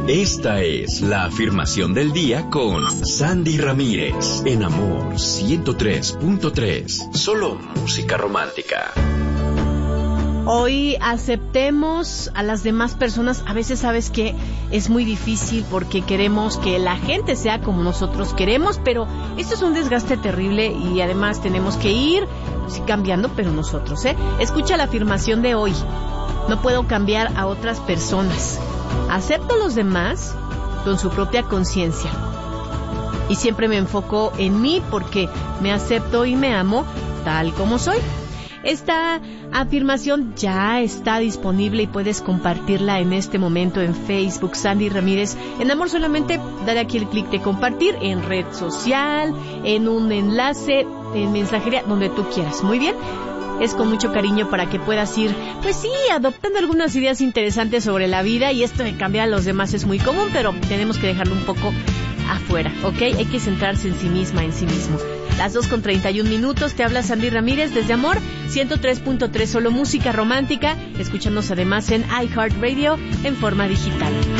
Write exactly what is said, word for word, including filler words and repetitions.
Esta es la afirmación del día con Sandy Ramírez en Amor ciento tres punto tres. Solo música romántica. Hoy aceptemos a las demás personas. A veces, sabes que es muy difícil porque queremos que la gente sea como nosotros queremos, pero esto es un desgaste terrible y además tenemos que ir sí, cambiando, pero nosotros, ¿eh? Escucha la afirmación de hoy. No puedo cambiar a otras personas. Acepto a los demás con su propia conciencia. Y siempre me enfoco en mí porque me acepto y me amo tal como soy. Esta afirmación ya está disponible y puedes compartirla en este momento en Facebook, Sandy Ramírez. En Amor, solamente dale aquí el clic de compartir en red social, en un enlace, en mensajería, donde tú quieras. Muy bien. Es con mucho cariño para que puedas ir, pues sí, adoptando algunas ideas interesantes sobre la vida, y esto de cambiar a los demás es muy común, pero tenemos que dejarlo un poco afuera, ¿ok? Hay que centrarse en sí misma, en sí mismo. Las dos con treinta y un minutos, te habla Sandy Ramírez desde Amor ciento tres punto tres, solo música romántica. Escúchanos además en iHeartRadio en forma digital.